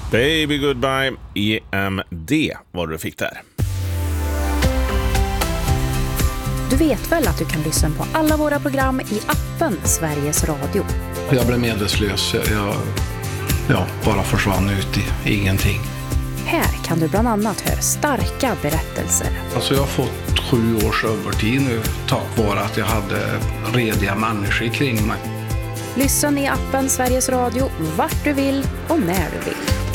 Baby Goodbye, EMD var du fick där. Du vet väl att du kan lyssna på alla våra program i appen Sveriges Radio? Jag blev medvetslös. Jag bara försvann ut i ingenting. Här kan du bland annat höra starka berättelser. Alltså jag har fått 7 års övertid nu tack vare att jag hade rediga människor kring mig. Lyssna i appen Sveriges Radio vart du vill och när du vill.